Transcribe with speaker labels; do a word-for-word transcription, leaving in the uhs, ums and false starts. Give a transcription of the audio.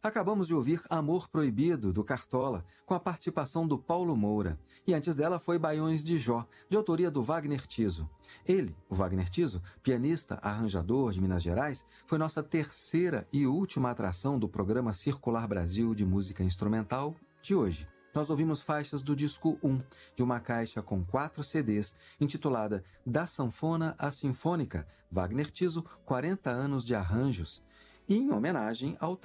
Speaker 1: Acabamos de ouvir Amor Proibido, do Cartola, com a participação do Paulo Moura. E antes dela foi Baiões de Jó, de autoria do Wagner Tiso. Ele, o Wagner Tiso, pianista, arranjador de Minas Gerais, foi nossa terceira e última atração do programa Circular Brasil de Música Instrumental de hoje. Nós ouvimos faixas do disco um, de uma caixa com quatro C Ds, intitulada Da Sanfona à Sinfônica, Wagner Tiso, quarenta anos de arranjos, e em homenagem ao